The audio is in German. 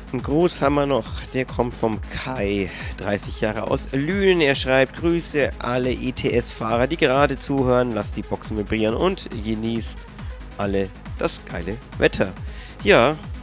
Einen Gruß haben wir noch. Der kommt vom Kai, 30 Jahre aus Lünen. Er schreibt: Grüße alle ITS-Fahrer, die gerade zuhören. Lasst die Boxen vibrieren und genießt alle das geile Wetter. Ja,